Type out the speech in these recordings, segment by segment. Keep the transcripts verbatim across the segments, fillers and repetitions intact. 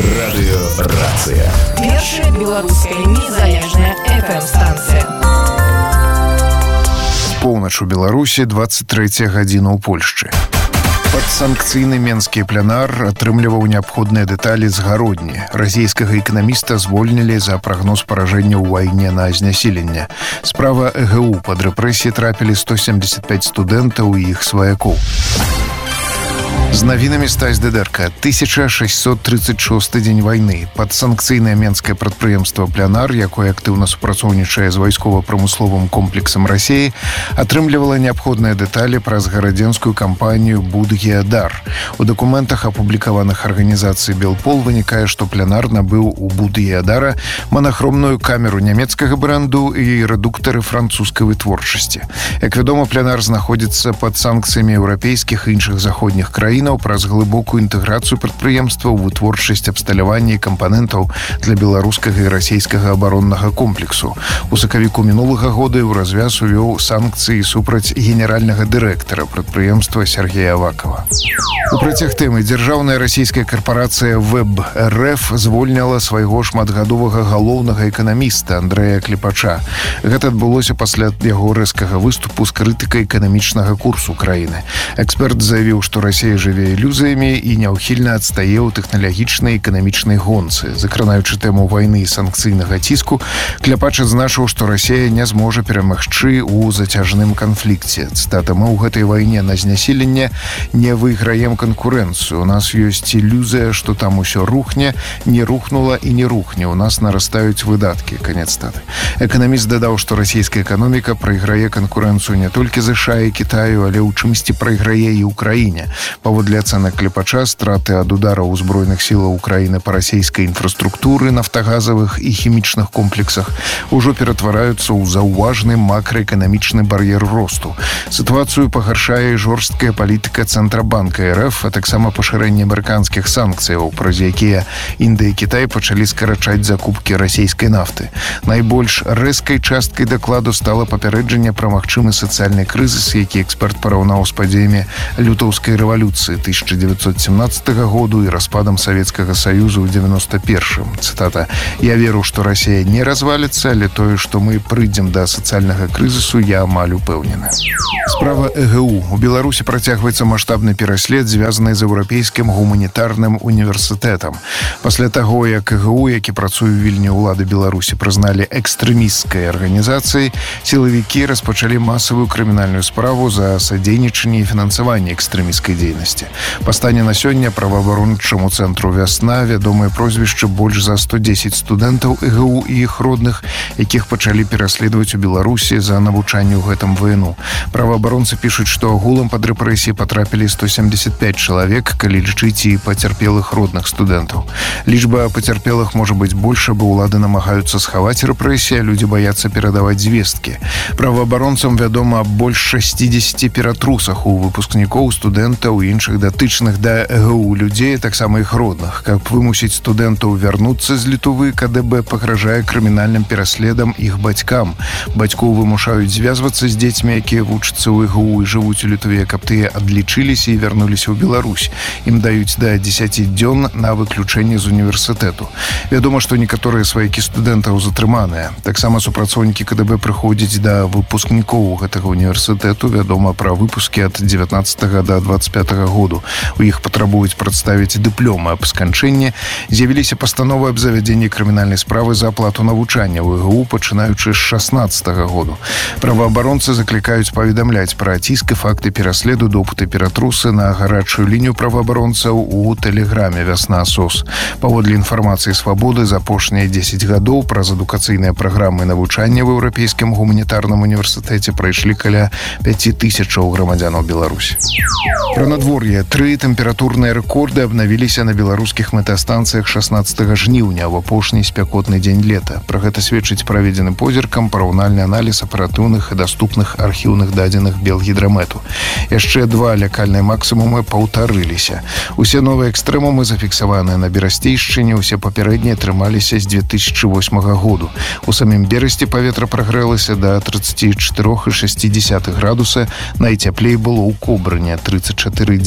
Радыёрацыя. Першая беларуская незалежная эф эм-станцыя. Поўнач у Беларусі, двадцать трэцяя гадзіна ў Польшчы. Падсанкцыйны менскі пленар атрымліваў неабходныя дэталі з гародні. Расійскага эканаміста звольнілі за прагноз паражэння ў вайне на знясіленне. Справа э гэ у пад рэпрэсіі трапілі сто семьдесят пять студэнтаў і іх сваякоў. З навінамі Стась Дедэрка. тысяча шэсьсот тридцать шосты дзень вайны. Падсанкцыйнае менскае прадпрыемства «Пленар», якое актыўна супрацоўнічае з вайскова-прамысловым комплексам Расіі, атрымлівала неабходныя дэталі праз гарадзенскую кампанію «Будгеадар». У дакументах, апублікаваных арганізацыяй «Белпол», вынікае, што «Пленар» набыў у «Будгеадара» манахромную камеру нямецкага бренду і рэдуктары французскай вытворчасці. Як вядома, «Пленар» знаходзіцца пад санкцыямі еўрапейскіх і іншых заходніх краін праз глыбокую інтэграцыю прадпрыемства ў вытворчасць абсталявання і кампанентаў для беларускага і расійскага абароннага комплексу. У сакавіку мінулага года ў развяз увёў санкцыі супраць генеральнага дырэктара прадпрыемства Сергея Авакова. У працяг тэмы дзяржаўная расійская карпарацыя «Вэб эр эф» звольняла свайго шматгадовага галоўнага эканаміста Андрэя Кліпача. Гэта адбылося пасля яго рэзкага выступу з крытыкай эканамічнага курсу краіны. Эксперт заявіў, што Расія жыве ілюзіямі і няўхільна адстае ў тэхналагічнай і эканамічнай гонцы. Закранаючы тэму вайны і санкцыйнага ціску, Кляпач адзначыў, што Расія не зможа перамагчы ў зацяжным канфлікце. Цытата: «Мы ў гэтай вайне на знясіленне не выйграем канкурэнцыю. У нас ёсць ілюзія, што там усё рухне, не рухнула і не рухне. У нас нарастаюць выдаткі». Канец цытаты. Эканаміст дадаў, што расійская эканоміка прайграе канкурэнцыю не толькі ЗША і Кітаю, але ў чымсьці прайграе і ўкраіне. Паводле ацэнак Кліпача, страты ад удараў узброеных сілаў Украіны па расійскай інфраструктуры, нафтагазавых і хімічных комплексах ужо ператвараюцца ў заўважны макраэканамічны бар'ер росту. Сітуацыю пагаршае жорсткая палітыка Цэнтрабанка эр эф, а таксама пашырэнне амерыканскіх санкцыяў, праз якія Індыя і Кітай пачалі скарачаць закупкі расійскай нафты. Найбольш рэзкай часткай дакладу стала папярэджанне пра магчымы сацыяльны крызіс, які эксперт параўнаў з падзеямі лютаўскай рэвалюцыі тысяча девятьсот семнадцатого году и распадом Советского Союза в девяносто первом. Цитата: «Я веру, что Россия не развалится, але тое, что мы прыйдзем до социального кризису, я амаль упэўнены». Справа э гэ у. У Беларусі працягваецца маштабны пераслед, звязаны з еўрапейскім гуманітарным універсітэтам. Пасля таго, як э гэ у, які працуе ў Вільні, ўлады Беларусі прызналі экстрэмісцкай арганізацыяй, сілавікі распачалі масавую крымінальную справу за садзейнічанне і фінансаванне экстрэмісцкай дзейнасці. Па стане на сёння праваабарончаму цэнтру «Вясна» вядомыя прозвішчы больш за сто дзесяць студэнтаў э гэ у і іх родных, якіх пачалі пераследаваць у Беларусі за навучанне ў гэтым вайну. Праваабаронцы пішуць, што агулам пад рэпрэсіі патрапілі сто семьдесят пять чалавек, калі лічыць і пацярпелых родных студэнтаў. Лічба пацярпелых можа быць больше, бо ўлады намагаюцца схаваць рэпрэсіі, а людзі баяцца перадаваць звесткі. Праваабаронцам вядома аб больш шестидесяти ператрусах у выпускнікоў, студэнтаў і іншых датычных да э гэ у людзей, таксама іх родных. Каб вымусіць студэнтаў вярнуцца з Літувы, ка дэ бэ пагражае крымінальным пераследам іх бацькам. Бацькоў вымушаюць звязвацца з дзецьмі, якія вучацца ў э гэ у і жывуць у Літве, каб тыя адлічыліся і вярнуліся ў Беларусь. Ім даюць да дзесяці дзён на выключэнне з універсітэту. Вядома, што некаторыя сваякі студэнтаў затрыманыя. Таксама супрацоўнікі ка дэ бэ прыходзяць да выпускнікоў гэтага універсітэту. Вядома пра выпускі ад дзевятнаццатага да двадцать пятого году. У іх патрабуюць прадставіць дыпломы аб сканчэнні. З'явіліся пастановы аб завядзенні крымінальнай справы за аплату навучання ў э гэ у, пачынаючы з шаснаццатага году. Праваабаронцы заклікаюць паведамляць пра ціск і факты пераследу, допыты, ператрусы на гарачую лінію праваабаронцаў у тэлеграме «Вясна СОС». Паводле інфармацыі «Свабоды», за апошнія дзесяць гадоў праз адукацыйныя праграмы навучання в Еўрапейскім гуманітарным універсітэце прайшлі каля пяці тысячаў грамадзянаў Беларусі. Пра надвор'е. Тры тэмпературныя рэкорды абнавіліся на беларускіх метэастанцыях шаснаццатага жніўня ў апошні спякотны дзень лета. Пра гэта сведчыць праведзеным позіркам параўнальны аналіз аператыўных і даступных архіўных дадзеных Белгідрамэту. Яшчэ два лякальныя максімумы паўтарыліся. Усе новыя экстрэмумы зафіксаваныя на Берасцейшчыне, усе папярэднія трымаліся з две тысячи восьмага году. У самім Берасці паветра прагрэлася да тридцати четырёх и шестидесятых градуса, найцяплей было ў Кобрыне тридцать четыре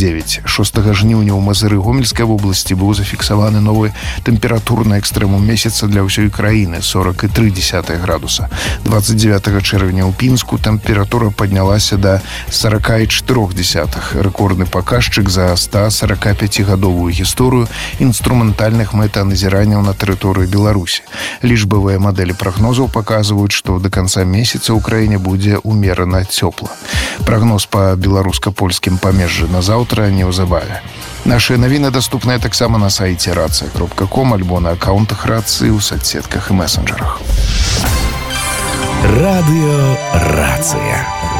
дзевяць. шостага жніўня ў Мазыры Гомельскай вобласці быў зафіксаваны новы тэмпературны экстрэмум месяца для ўсёй краіны сорок тры дзесятых градуса. двадцать девятого чэрвеня ў Пінску тэмпература паднялася да сорок четыре десятых. Рэкордны паказчык за сто сорокапяцігадовую гісторыю інструментальных мэтаназіранняў на тэрыторыі Беларусі. Лічбавыя мадэлі прагнозаў паказваюць, што да канца месяца ў краіне будзе умерана цёпла. Прагноз па беларуска-польскім памежжы на заўтра неўзабаве. Нашыя навіны даступныя таксама на сайце рацыя кропка ком альбо на акаунтах рацыі ў соцсетках і месенджерах. Радыё Рацыя.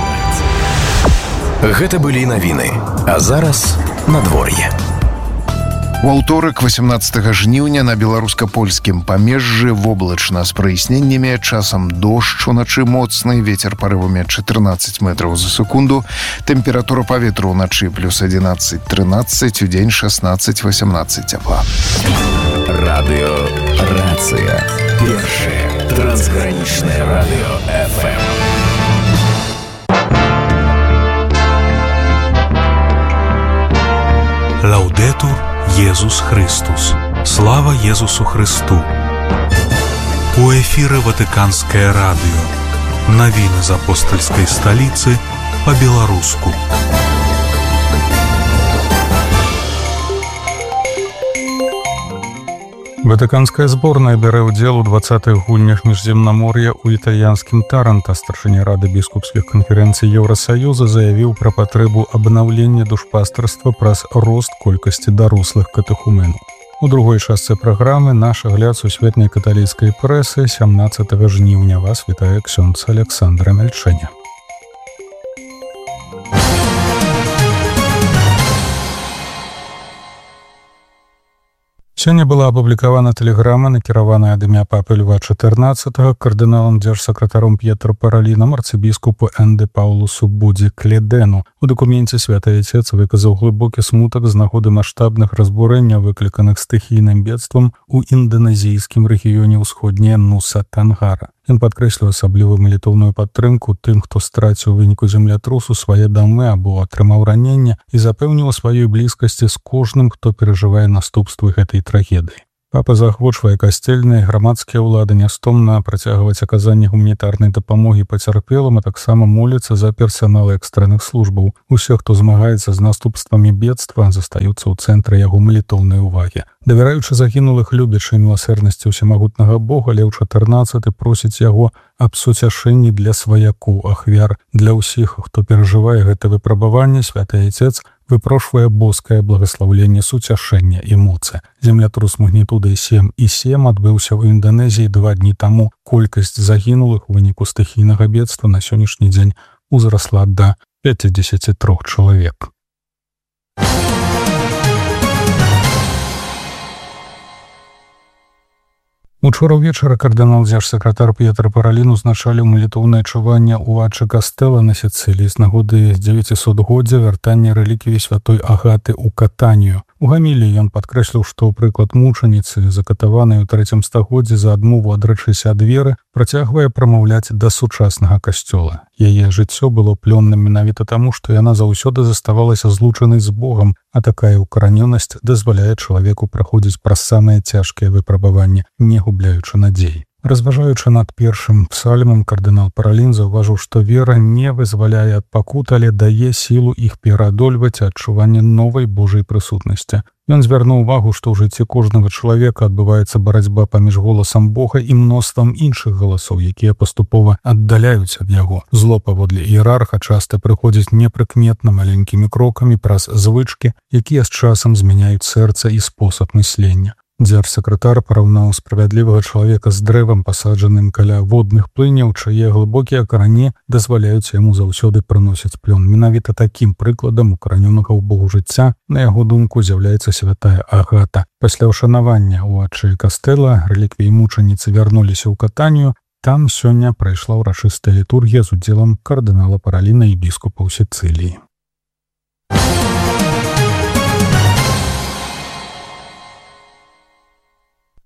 Гэта былі навіны. А зараз надвор'е. У аўторак васемнаццатага жніўня на беларуска-польскім памежжы воблачна з праясненнямі, часам дождж, уначы моцны, вецер парывамі чатырнаццаць метраў за секунду, тэмпература паветра ўначы плюс адзінаццаць трынаццаць, удзень шаснаццаць васемнаццаць цяпла. Радыё Рацыя. Першае трансгранічнае радыё эф эм. Лаудетур Езус Христус. Слава Езусу Христу. У эфіры Ватыканскае радыё. Навіны з апостальскай сталіцы па-беларуску. Ватыканская зборная бярэ ўдзел у дваццатых гульнях міжземнамор'я ў італьянскім Таранта. Старшыня рады біскупскіх канферэнцый Еўрасаюза заявіў пра патрэбу абнаўлення душпастарства праз рост колькасці дарослых катэхуменаў. У другой частцы праграмы наш агляд сусветнай каталіцкай прэсы сямнаццатага жніўня. Вас вітае ксёндз Александра Мельчэня. Сёння была апублікавана тэлеграма, накіраваная ад імя папы Льва чатырнаццатага кардыналам дзяржсакратаром П'етро Паралінам арцыбіскупу Энде Паулусу Буді Кледену. У дакуменце святы айцец выказаў глыбокі смутак з нагоды маштабных разбурэнняў, выкліканых стыхійным бедствам у інданезійскім рэгіёне ўсходняя Нуса Тангара. Ён падкрэсліў асаблівую малітоўную падтрымку тым, хто страціў у выніку землятрусу свае дамы або атрымаў раненне, і запэўніў у сваёй блізкасці з кожным, хто перажывае наступствы гэтай трагедыі. Папа заахвочвае касцельныя і грамадскія ўлады нястомна працягваць аказанне гуманітарнай дапамогі пацярпелым, а таксама моліцца за персанал экстранных службаў. Усе, хто змагаецца з наступствамі бедства, застаюцца ў цэнтры яго малітоўнай увагі. Давяраючы загінулых любячай міласэрнасці ўсемагутнага Бога, Леў чатырнаццаты просіць яго аб суцяшэнні для сваякоў, ахвяр, для ўсіх, хто перажывае гэта выпрабаванне. Святы айцец выпрошвае боскае благаслаўленне суцяшэння і моцы. Землятрус магнітудай сем і сем адбыўся ў Інданезіі два дні таму. Колькасць загінулых у выніку стыхійнага бедства на сённяшні дзень узрасла да пяцідзесяці трох чалавек. Учора ўвечары кардынал дзяржсакратар П'етро Паралін узначаліў малітоўнае чуванне ў Ачы Кастэла на Сіцыліі з нагоды дзевяцісотгоддзя вяртання рэліквіі святой Агаты ў Катанію. У гаміліі ён падкрэсліў, што прыклад мучаніцы, закатаванай у трэцім стагоддзі за адмову адрачыся ад веры, працягвае прамаўляць да сучаснага касцёла. Яе жыццё было плённым менавіта таму, што яна заўсёды заставалася злучанай з Богам, а такая ўкаранёнасць дазваляе чалавеку праходзіць праз самыя цяжкія выпрабаванні, не губляючы надзей. Разважаючы над першым псальмам, кардынал Паралін заўважыў, што вера не вызваляе ад пакут, але дае сілу іх пераадольваць, адчуванне новай Божай прысутнасці. Ён звярнуў увагу, што ў жыцці кожнага чалавека адбываецца барацьба паміж голасам Бога і мноствам іншых галасоў, якія паступова аддаляюць ад яго. Зло паводле іерарха часта прыходзіць непрыкметна маленькімі крокамі праз звычкі, якія з часам змяняюць сэрца і спосаб мыслення. Дзяржсакратар параўнаў справядлівага чалавека з дрэвам, пасаджаным каля водных плыняў, чые глыбокія карані дазваляюць яму заўсёды прыносіць плён. Менавіта такім прыкладам укаранёнага ў Богу жыцця, на яго думку, з'яўляецца святая Агата. Пасля ўшанавання ў Ачы Кастэла рэліквіі мучаніцы вярнуліся ў Катанію. Там сёння прайшла ўрачыстая літургія з удзелам кардынала Параліна і біскупаў Сіцыліі.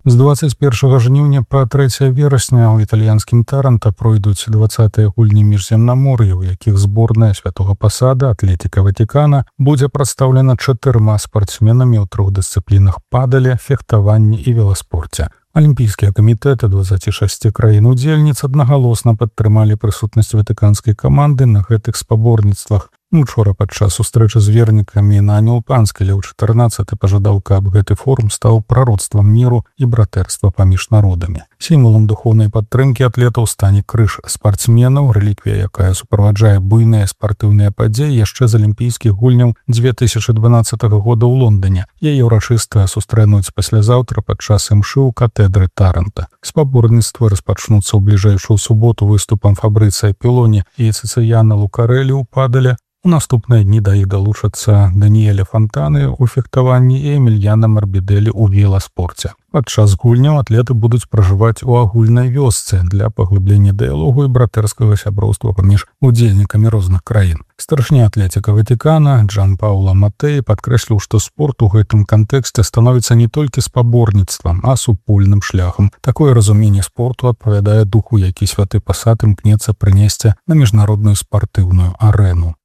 З двадцать першага жніўня па трэцяе верасня ў італьянскім Таранта пройдуць дваццатыя гульні міжземнамор'я, у якіх зборная Святога Пасада Атлетика Ватикана будзе прадстаўлена чатырма спартсменамі ў трох дысцыплінах падале, фехтаванні і веласпорце. Алімпійскія камітэты дваццаці шасці краін-удзельніц аднагалосна падтрымалі прысутнасць ватыканскай каманды на гэтых спаборніцтвах. Учора падчас сустрэчы з вернікамі Наніл Панскелеў чатырнаццаты пажадаў, каб гэты форум стаў прароцтвам міру і братэрства паміж народамі. Сімвалам духоўнай падтрымкі атлетаў стане крыж спартсменаў, рэліквія, якая суправаджае буйныя спартыўныя падзеі яшчэ з алімпійскіх гульняў дзве тысячы дванаццатага года ў Лондоне. Яе ўрачыста сустрэнуць паслязаўтра падчас імшы ў катэдры Таранта. Спаборніцтвы распачнуцца ў бліжэйшую суботу выступам Фабрыцыя Пілоні і Цыцыяна Лукарэлі ў падале. У наступныя дні да іх далучацца Даніэля Фантаны ў фехтаванні і Эмільяна Марбідэлі ў веласпорце. Падчас гульняў атлеты будуць пражываць у агульнай вёсцы для паглыблення дыялогу і братэрскага сяброўства паміж удзельнікамі розных краін. Старшыня Атлетика Ватикана Джан Паўла Матэі падкрэсліў, што спорт у гэтым кантэксце становіцца не толькі спаборніцтвам, а супольным шляхам. Такое разуменне спорту адпавядае духу, які Святы Пасад імкнецца прынесці на міжнародную спартыўную арэну.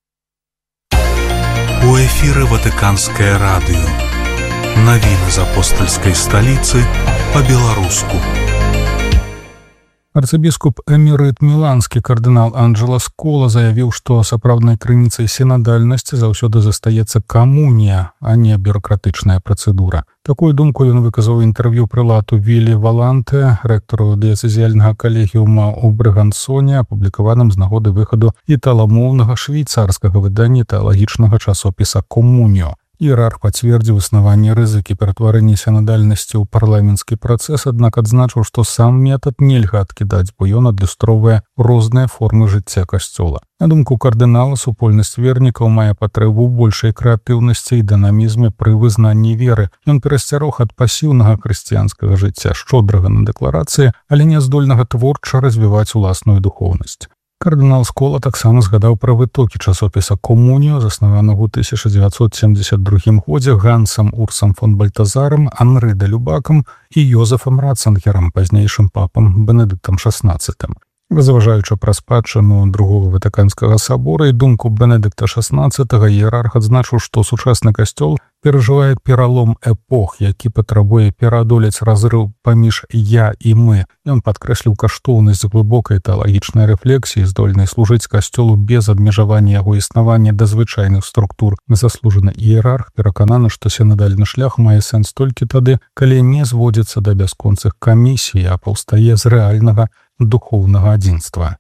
У эфіры Ватыканскае радыё. Навіны з апостальскай сталіцы па-беларуску. Арцыбіскуп эмерыт міланскі кардынал Анджела Скола заявіў, што сапраўднай крыніцай сінадальнасці заўсёды застаецца камунія, а не бюракратычная працэдура. Такую думку ён выказаў у інтэрв'ю прылату Вілі Валанте, рэктару дыяцэзіяльнага калегіума ў Брэгансоне, апублікаваным з нагоды выхаду італамоўнага швейцарскага выдання тэалагічнага часопіса «Комуніо». Іерарх пацвердзіў існаванне рызыкі ператварэння сінадальнасці ў парламенцкі працэс, аднак адзначыў, што сам метад нельга адкідаць, бо ён адлюстроўвае розныя формы жыцця касцёла. На думку кардынала, супольнасць вернікаў мае патрэбу ў большай крэатыўнасці і дынамізме пры вызнанні веры. Ён перасцярог ад пасіўнага хрысціянскага жыцця, шчодрага на дэкларацыі, але не здольнага творча развіваць уласную духоўнасць. Кардынал Скола таксама згадаў пра вытокі часопіса «Комуніо», заснаванага ў тысяча дзевяцьсот семдзесят другім годзе Гансам Урсам фон Бальтазарам, Анры де Любакам і Йозефам Ратцынгерам, пазнейшым папам Бенедыктам шаснаццатым. Разважаючы пра спадчыну другога ватыканскага сабора і думку Бенедыкта шаснаццатага, іерарх адзначыў, што сучасны касцёл перажывае пералом эпох, які патрабуе пераадолець разрыў паміж «я» і «мы». Ён падкрэсліў каштоўнасць глыбокай тэалагічнай рэфлексіі, здольнай служыць касцёлу без абмежавання яго існавання да звычайных структур. Заслужаны іерарх перакананы, што сінадальны шлях мае сэнс толькі тады, калі не зводзіцца да бясконцых камісій, а паўстае з рэальнага духоўнага адзінства.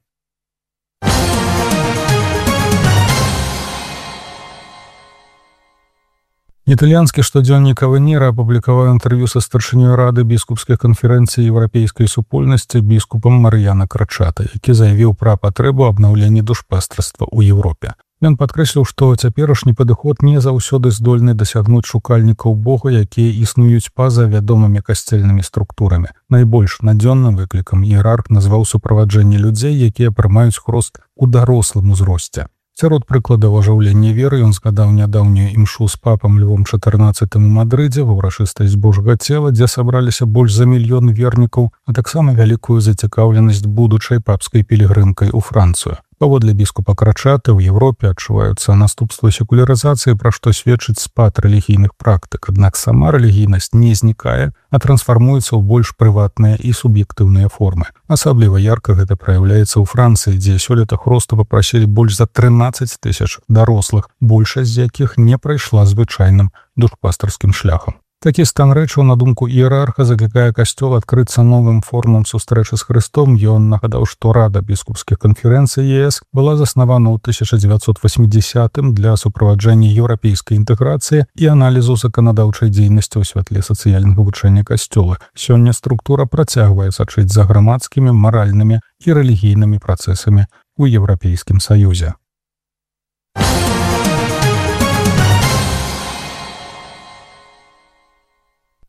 Італьянскі штодзённік «Авеніра» апублікаваў інтэрв'ю са старшынёй рады біскупскай канферэнцыі еўрапейскай супольнасці біскупам Мар'яна Крачата, які заявіў пра патрэбу абнаўлення душпастарства ў Еўропе. Ён падкрэсліў, што цяперашні падыход не заўсёды здольны дасягнуць шукальнікаў Бога, якія існуюць па-за вядомымі касцельнымі структурамі. Найбольш надзённым выклікам іерарх назваў суправаджэнне людзей, якія прымаюць хрост у дарослым узросце. Сярод прыкладаў ажыўлення веры ён згадаў нядаўнюю імшу з папам Львом чатырнаццатым у Мадрыдзе, ва ўрачыстасць Божага цела, дзе сабраліся больш за мільён вернікаў, а таксама вялікую зацікаўленасць будучай папскай пілігрымкай у Францыю. Паводле біскупа Крачаты, ў Еўропе адчуваюцца наступствы секулярызацыі, пра што сведчыць спад рэлігійных практык. Аднак сама рэлігійнасць не знікае, а трансфармуецца ў больш прыватныя і суб'ектыўныя формы. Асабліва ярка гэта праяўляецца ў Францыі, дзе сёлета хросту папрасілі больш за трынаццаць тысяч дарослых, большасць з якіх не прайшла звычайным душпастарскім шляхам. Такі стан рэчаў, на думку іерарха, заклікае касцёл адкрыцца новым формам сустрэчы з Хрыстом. Ён нагадаў, што Рада біскупскіх канферэнцый ЕС была заснавана ў тысяча дзевяцьсот васьмідзесятым для суправаджэння еўрапейскай інтэграцыі і аналізу заканадаўчай дзейнасці ў святле сацыяльнага вучэння касцёла. Сёння структура працягвае сачыць за грамадскімі, маральнымі і рэлігійнымі працэсамі ў Еўрапейскім Саюзе.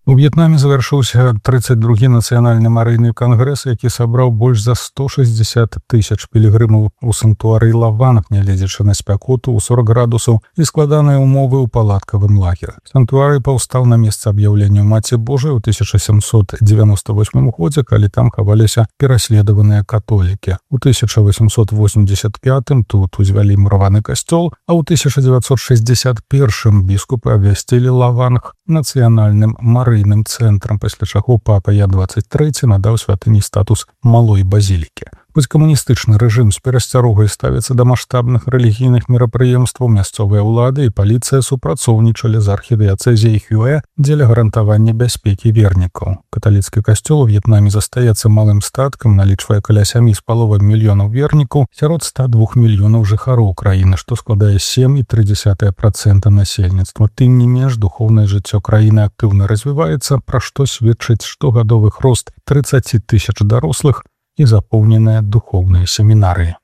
У В'етнаме завяршыўся тридцать другі нацыянальны марыйны кангрэс, які сабраў больш за сто шестьдесят тысяч пілігрымаў у санктуарыі Лаванг, нягледзячы на спякоту ў сорок градусаў і складаныя ўмовы ў палаткавым лагеры. Санктуарый паўстаў на месца аб'яўлення Маці Божай у тысяча сямсот девяносто восьмым годзе, калі там хаваліся пераследаваныя католікі. У тысяча восемьсот восемьдесят пятым тут узвялі мураваны касцёл, а ў тысяча девятьсот шестьдесят первым біскупы абвясцілі Лаванг нацыянальным марыйным цэнтрам, пасля чаго папа Я двадцать трэці надаў святыні статус малой базілікі. Хоць камуністычны рэжым з перасцярогай ставіцца да маштабных рэлігійных мерапрыемстваў, мясцовыя ўлады і паліцыя супрацоўнічалі з архідыяцэзіяй Хюэ дзеля гарантавання бяспекі вернікаў. Каталіцкі касцёл у В'етнаме застаецца малым статкам, налічвае каля сямі з паловай мільёнаў вернікаў сярод ста двух мільёнаў жыхароў краіны, што складае сем і тры дзесятых процента насельніцтва. Тым не менш, духоўнае жыццё краіны актыўна развіваецца, пра што сведчыць штогадовы рост тридцать тысяч дарослых і запоўненыя духоўныя семінарыі.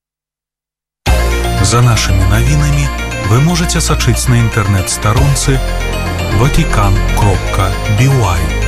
За нашымі навінамі вы можаце сачыць на інтэрнэт-старонцы ватикан кропка би уай.